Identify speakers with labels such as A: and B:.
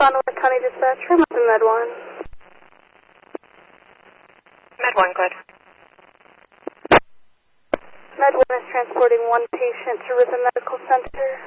A: Fond du Lac County Dispatch from Med 1.
B: Med 1, good.
A: Med 1 is transporting one patient to Rhythm Medical Center.